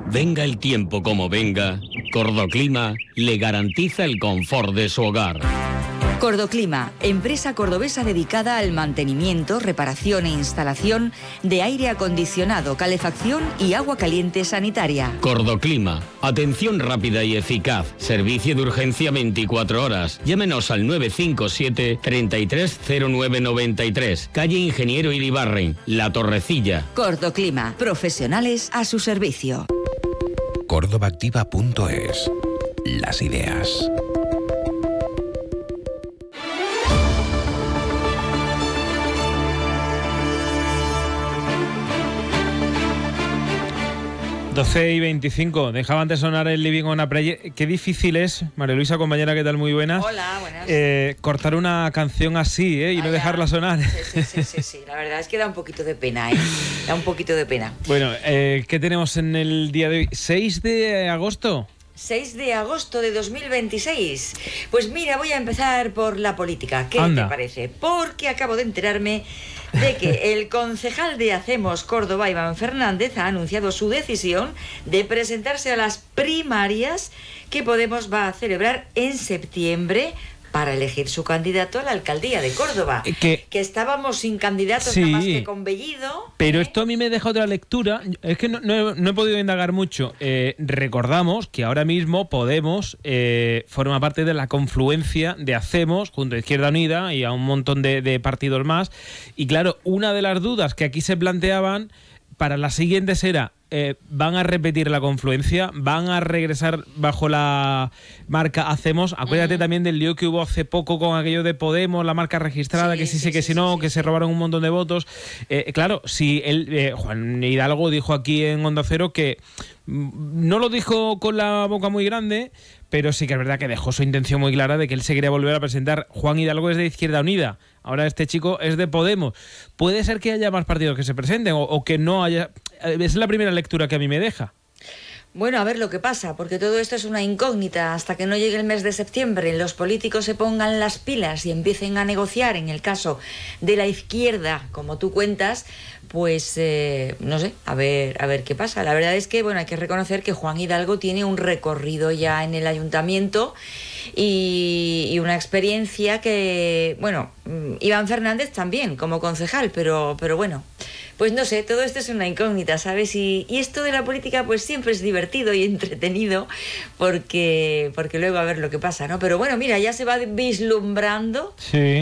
Venga el tiempo como venga, Cordoclima le garantiza el confort de su hogar. Cordoclima, empresa cordobesa dedicada al mantenimiento, reparación e instalación de aire acondicionado, calefacción y agua caliente sanitaria. Cordoclima, atención rápida y eficaz, servicio de urgencia 24 horas. Llámenos al 957 330993, calle Ingeniero Iribarren, La Torrecilla. Cordoclima, profesionales a su servicio. Cordobaactiva.es. Las ideas. y 25. Dejaba antes sonar el Living on a Prayer. Qué difícil es, María Luisa, compañera, ¿qué tal? Muy buenas. Hola, buenas. Cortar una canción así, y no dejarla sonar. Sí. La verdad es que da un poquito de pena, Da un poquito de pena. Bueno, ¿qué tenemos en el día de hoy? 6 de agosto. 6 de agosto de 2026. Pues mira, voy a empezar por la política. ¿Qué te parece? Porque acabo de enterarme de que el concejal de Hacemos Córdoba, Iván Fernández, ha anunciado su decisión de presentarse a las primarias que Podemos va a celebrar en septiembre para elegir su candidato a la alcaldía de Córdoba. Que estábamos sin candidatos, nada más que con Bellido. Pero esto a mí me deja otra lectura. Es que no he podido indagar mucho. Recordamos que ahora mismo Podemos forma parte de la confluencia de Hacemos junto a Izquierda Unida y a un montón de partidos más. Y claro, una de las dudas que aquí se planteaban para las siguientes era: ¿van a repetir la confluencia? ¿Van a regresar bajo la marca Hacemos? Acuérdate también del lío que hubo hace poco con aquello de Podemos, la marca registrada, que sí, que si no, que se robaron un montón de votos. Claro, si Juan Hidalgo dijo aquí en Onda Cero que no lo dijo con la boca muy grande, pero sí que es verdad que dejó su intención muy clara de que él se quería volver a presentar. Juan Hidalgo es de Izquierda Unida, ahora este chico es de Podemos. Puede ser que haya más partidos que se presenten o que no haya. Es la primera lectura que a mí me deja. Bueno, a ver lo que pasa, porque todo esto es una incógnita. Hasta que no llegue el mes de septiembre, los políticos se pongan las pilas y empiecen a negociar, en el caso de la izquierda, como tú cuentas, pues no sé, a ver qué pasa. La verdad es que, bueno, hay que reconocer que Juan Hidalgo tiene un recorrido ya en el ayuntamiento y una experiencia que, bueno, Iván Fernández también como concejal, pero bueno, pues no sé, todo esto es una incógnita, ¿sabes? Y esto de la política pues siempre es divertido y entretenido porque luego a ver lo que pasa, ¿no? Pero bueno, mira, ya se va vislumbrando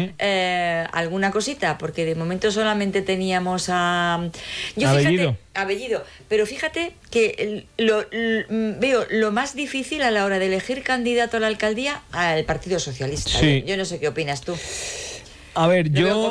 alguna cosita, porque de momento solamente teníamos a Bellido. Pero fíjate que veo lo más difícil a la hora de elegir candidato a la alcaldía al Partido Socialista. Sí. Yo no sé qué opinas tú. A ver,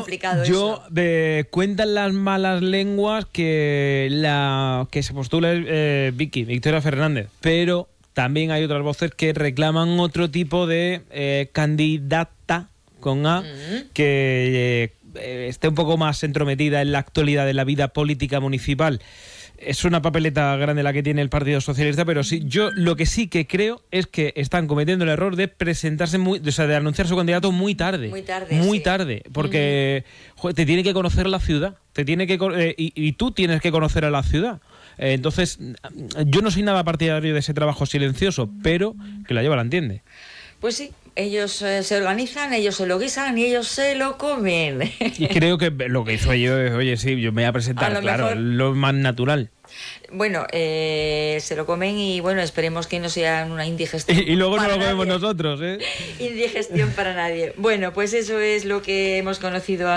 cuentan las malas lenguas que que se postula es Victoria Fernández, pero también hay otras voces que reclaman otro tipo de candidata con A que esté un poco más entrometida en la actualidad de la vida política municipal. Es una papeleta grande la que tiene el Partido Socialista, pero sí, yo lo que sí que creo es que están cometiendo el error de presentarse de anunciar su candidato muy tarde. Muy tarde, porque te tiene que conocer la ciudad, y tú tienes que conocer a la ciudad. Entonces, yo no soy nada partidario de ese trabajo silencioso, pero que la lleva la entiende. Pues sí, ellos se organizan, ellos se lo guisan y ellos se lo comen. Y creo que lo que hizo yo es, oye, sí, yo me voy a presentar, claro, es lo más natural. Bueno, se lo comen y bueno, esperemos que no sea una indigestión. Y luego no lo comemos nosotros, Indigestión para nadie. Bueno, pues eso es lo que hemos conocido